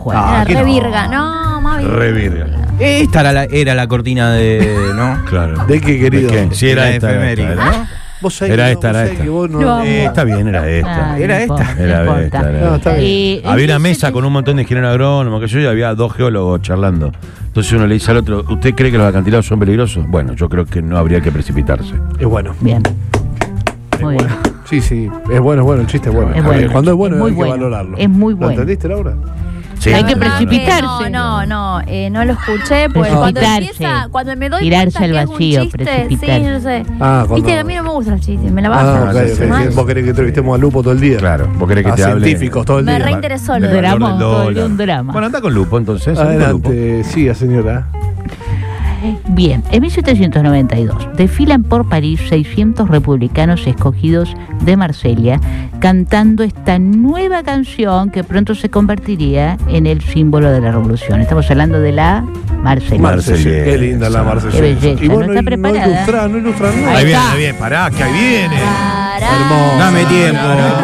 juego. Ah, Era que re no. virga. No, más virga. Re virga. Esta era la cortina de. ¿No? Claro. ¿De qué, querido? ¿De qué? Sí, era La esta. efeméride, Era ¿no? esta. Vos sabés Era que esta, vos era sabés esta. que vos no- No. Está bien, era esta. Era no importa, esta. no Era importa. esta. No, está bien. Había una en mesa ese- con un montón de ingenieros agrónomos que yo y había 2 geólogos charlando. Entonces uno le dice al otro, ¿usted cree que los acantilados son peligrosos? Bueno, yo creo que no habría que precipitarse. Es bueno. Bien. Es Muy bueno. bien. Sí, sí. Es bueno, el chiste es bueno. Es bueno. Cuando es bueno Es muy hay que bueno. valorarlo. Es muy ¿Lo bueno. entendiste, Laura? Sí. Hay que No, no, no. precipitarse. No lo escuché. Porque cuando Precipitarse. empieza, cuando me doy Tirarse cuenta al que es un vacío, chiste, precipitarse. sí, yo sé. Ah, cuando- Viste que a mí no me gustan los chistes, me la bajo. Ah, ok, sí, ok. sí. Vos querés que entrevistemos a Lupo todo el día. Claro, vos querés que A te hable. científicos todo el Me día. reinteresó del lo valor de drama, del todo el día dólar. un drama. Bueno, anda con Lupo entonces. anda con Lupo. Adelante, siga, señora. Bien, en 1792 desfilan por París 600 republicanos escogidos de Marsella cantando esta nueva canción que pronto se convertiría en el símbolo de la revolución. Estamos hablando de la Marsella. Marsella. Qué linda la Qué Marsella. belleza, Y vos no está preparada. No ilustran nada. Ahí viene, pará, que ahí viene. Pará. Hermoso. Dame tiempo.